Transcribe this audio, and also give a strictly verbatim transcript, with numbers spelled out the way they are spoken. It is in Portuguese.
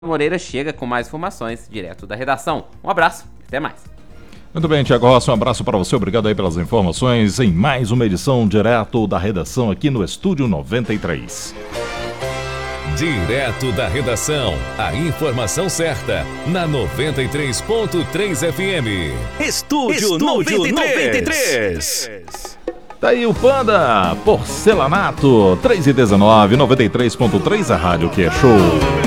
Moreira chega com mais informações direto da redação. Um abraço e até mais. Muito bem, Tiago Rossi, um abraço para você, obrigado aí pelas informações em mais uma edição direto da redação aqui no Estúdio noventa e três. Direto da redação, a informação certa na noventa e três ponto três F M. Estúdio, Estúdio noventa e três. Tá aí o Panda, Porcelanato, três e dezenove, noventa e três ponto três, a rádio que é show.